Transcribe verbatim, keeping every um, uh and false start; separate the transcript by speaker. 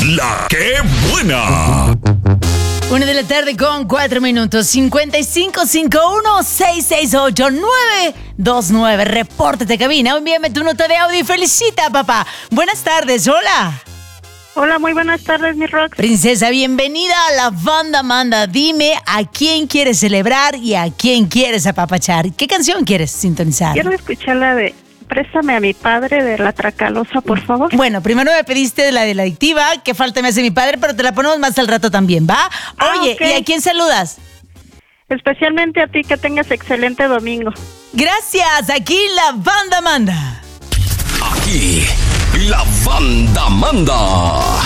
Speaker 1: La que buena.
Speaker 2: Una de la tarde con cuatro minutos. cincuenta y cinco cincuenta y uno, seiscientos sesenta y ocho, nueve dos nueve. Repórtate, cabina. Envíame tu nota de audio y felicita, papá. Buenas tardes, hola.
Speaker 3: Hola, muy buenas tardes, mi Rox.
Speaker 2: Princesa, bienvenida a la banda Manda. Dime a quién quieres celebrar y a quién quieres apapachar. ¿Qué canción quieres sintonizar?
Speaker 3: Quiero escuchar la de Préstame a mi padre de La Tracalosa, por favor.
Speaker 2: Bueno, primero me pediste la de la adictiva, que falta me hace mi padre, pero te la ponemos más al rato también, ¿va? Oye,
Speaker 3: Ah, ok.
Speaker 2: ¿y a quién saludas?
Speaker 3: Especialmente a ti, que tengas excelente domingo.
Speaker 2: Gracias, aquí la banda Manda.
Speaker 1: Aquí, la banda manda.